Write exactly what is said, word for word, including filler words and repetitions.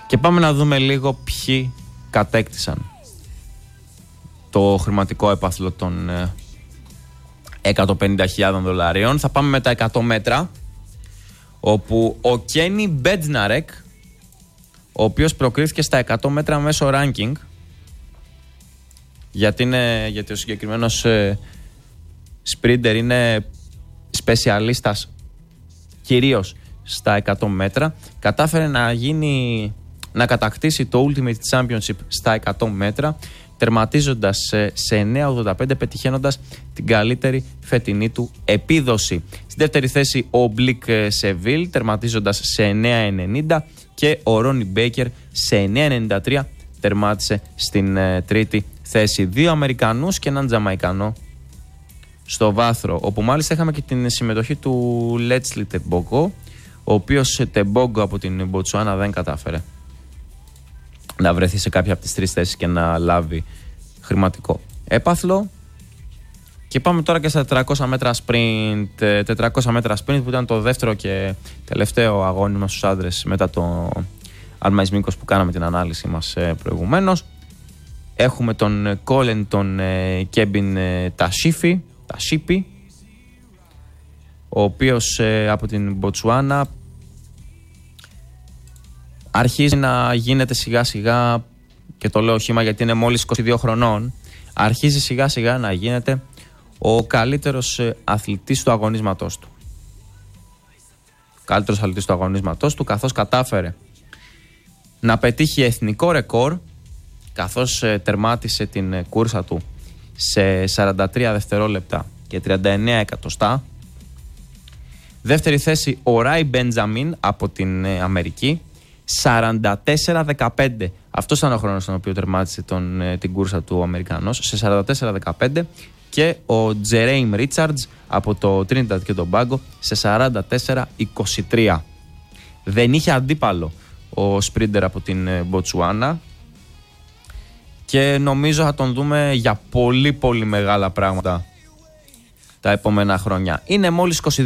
Και πάμε να δούμε λίγο ποιοι κατέκτησαν το χρηματικό έπαθλο των εκατόν πενήντα χιλιάδες δολαρίων. Θα πάμε με τα εκατό μέτρα, όπου ο Κένι Μπέτζναρεκ, ο οποίος προκρίθηκε στα εκατό μέτρα μέσω ranking, γιατί, είναι, γιατί ο συγκεκριμένος ε, σπρίντερ είναι σπεσιαλίστας κυρίως στα εκατό μέτρα, κατάφερε να γίνει, να κατακτήσει το Ultimate Championship στα εκατό μέτρα, τερματίζοντας σε εννέα ογδόντα πέντε, πετυχαίνοντας την καλύτερη φετινή του επίδοση. Στη δεύτερη θέση ο Μπλικ Σεβίλ, τερματίζοντας σε εννέα ενενήντα, και ο Ρόνι Μπέικερ σε εννέα ενενήντα τρία τερμάτισε στην ε, τρίτη θέση. Δύο Αμερικανούς και έναν Τζαμαϊκανό στο βάθρο, όπου μάλιστα είχαμε και την συμμετοχή του Λέτσλι Τεμπόγκο, ο οποίος Τεμπόγκο από την Μποτσουάνα δεν κατάφερε να βρεθεί σε κάποια από τις τρεις θέσεις και να λάβει χρηματικό έπαθλο. Και πάμε τώρα και στα τετρακόσια μέτρα sprint, τετρακόσια μέτρα sprint, που ήταν το δεύτερο και τελευταίο αγώνισμα στους άντρες μετά το Αλμα Ισμίκος που κάναμε την ανάλυση μας προηγουμένως. Έχουμε τον Κόλεν, τον Κέμπιν Τασίφι, Τασίπι, ο οποίος από την Μποτσουάνα αρχίζει να γίνεται σιγά σιγά, και το λέω χύμα γιατί είναι μόλις είκοσι δύο χρονών, αρχίζει σιγά σιγά να γίνεται ο καλύτερος αθλητής του αγωνίσματός του. Ο καλύτερος αθλητής του αγωνίσματός του, καθώς κατάφερε να πετύχει εθνικό ρεκόρ, καθώς τερμάτισε την κούρσα του σε σαράντα τρία δευτερόλεπτα και τριάντα εννέα εκατοστά. Δεύτερη θέση ο Ράι Μπεντζαμίν από την Αμερική, σαράντα τέσσερα δεκαπέντε. Αυτός ήταν ο χρόνος στον οποίο τερμάτισε τον, την κούρσα του ο Αμερικανός, σε σαράντα τέσσερα δεκαπέντε. Και ο Τζερέιμ Ρίτσαρντς από το Trinidad και τον Πάγκο σε σαράντα τέσσερα είκοσι τρία. Δεν είχε αντίπαλο ο σπρίντερ από την Μποτσουάνα, και νομίζω θα τον δούμε για πολύ πολύ μεγάλα πράγματα τα επόμενα χρόνια. Είναι μόλις είκοσι